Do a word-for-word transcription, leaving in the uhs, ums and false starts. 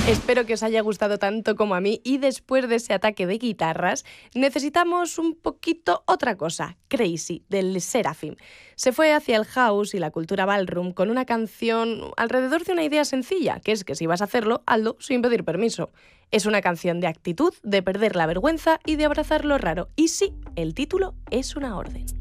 Espero que os haya gustado tanto como a mí y después de ese ataque de guitarras necesitamos un poquito otra cosa, Crazy, del Seraphim. Se fue hacia el house y la cultura ballroom con una canción alrededor de una idea sencilla, que es que si vas a hacerlo, hazlo sin pedir permiso. Es una canción de actitud, de perder la vergüenza y de abrazar lo raro. Y sí, el título es una orden.